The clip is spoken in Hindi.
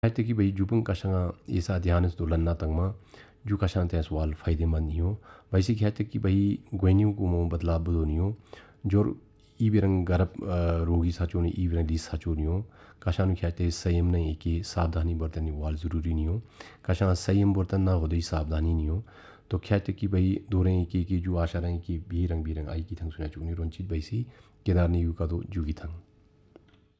हाइते कि भाई जुपुंग काशंगा ऐसा ध्यान तो लन्ना तंगमा जु काशंग तेस वाल फायदेमंद नियो वैसे कहते कि भाई ग्वेन्यू को मो बदलाव बदो नियो जोर ई बिरंग गरब रोगी साचो नि ई बिरंग लीस साचो नियो काशानु कहते संयम नहीं कि सावधानी बरतनी वाल ज़रूरी नियो काशा संयम बर्तन ना होदई सावधानी नियो तो कहते कि भाई दोरे कि जो आशा रहे कि भी रंग आई की थंग सुना चुनी रोंचित बैसी केदार नियु का तो जुगी थंग